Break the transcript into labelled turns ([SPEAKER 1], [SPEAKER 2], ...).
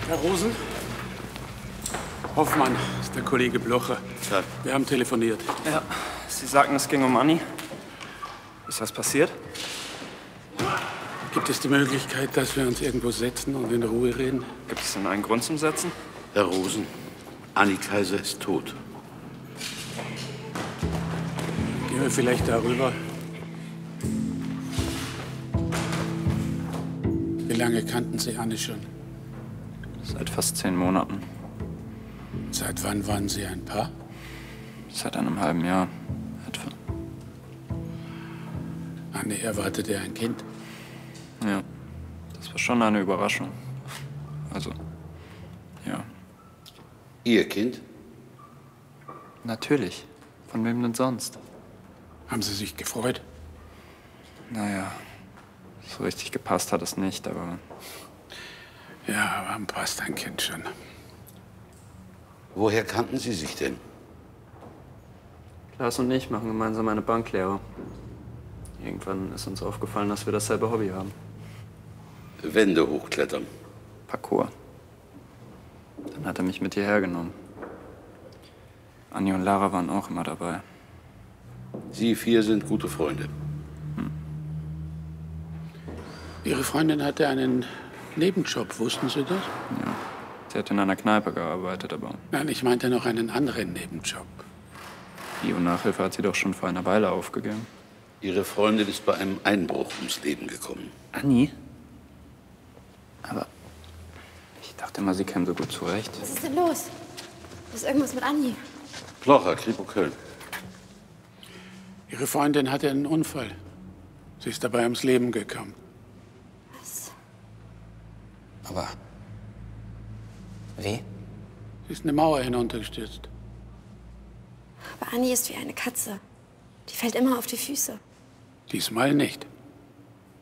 [SPEAKER 1] Herr Rosen? Hoffmann, ist der Kollege Blocher.
[SPEAKER 2] Ja.
[SPEAKER 1] Wir haben telefoniert.
[SPEAKER 3] Ja, Sie sagten, es ging um Anni. Ist was passiert?
[SPEAKER 1] Gibt es die Möglichkeit, dass wir uns irgendwo setzen und in Ruhe reden?
[SPEAKER 3] Gibt es denn einen Grund zum Setzen?
[SPEAKER 2] Herr Rosen, Anni Kaiser ist tot.
[SPEAKER 1] Gehen wir vielleicht darüber. Wie lange kannten Sie Anni schon?
[SPEAKER 3] Seit fast 10 Monaten.
[SPEAKER 1] Seit wann waren Sie ein Paar?
[SPEAKER 3] Seit einem halben Jahr etwa.
[SPEAKER 1] Anni erwartete ein Kind.
[SPEAKER 3] Ja, das war schon eine Überraschung. Also, ja.
[SPEAKER 2] Ihr Kind?
[SPEAKER 3] Natürlich. Von wem denn sonst?
[SPEAKER 1] Haben Sie sich gefreut?
[SPEAKER 3] Naja, so richtig gepasst hat es nicht, aber
[SPEAKER 1] Ja, wann passt ein Kind schon?
[SPEAKER 2] Woher kannten Sie sich denn?
[SPEAKER 3] Klaas und ich machen gemeinsam eine Banklehre. Irgendwann ist uns aufgefallen, dass wir dasselbe Hobby haben.
[SPEAKER 2] Wände hochklettern.
[SPEAKER 3] Parkour. Dann hat er mich mit hierher genommen. Anni und Lara waren auch immer dabei.
[SPEAKER 2] Sie 4 sind gute Freunde.
[SPEAKER 1] Ihre Freundin hatte einen Nebenjob, wussten Sie das?
[SPEAKER 3] Ja. Sie hat in einer Kneipe gearbeitet, aber
[SPEAKER 1] Nein, ich meinte noch einen anderen Nebenjob.
[SPEAKER 3] Bio-Nachhilfe hat sie doch schon vor einer Weile aufgegeben.
[SPEAKER 2] Ihre Freundin ist bei einem Einbruch ums Leben gekommen.
[SPEAKER 3] Anni? Aber ich dachte immer, sie käme so gut zurecht.
[SPEAKER 4] Was ist denn los? Ist irgendwas mit Anni?
[SPEAKER 2] Blocher, Kripo Köln.
[SPEAKER 1] Ihre Freundin hatte einen Unfall. Sie ist dabei ums Leben gekommen.
[SPEAKER 4] Was?
[SPEAKER 5] Aber wie?
[SPEAKER 1] Sie ist eine Mauer hinuntergestürzt.
[SPEAKER 4] Aber Anni ist wie eine Katze. Die fällt immer auf die Füße.
[SPEAKER 1] Diesmal nicht.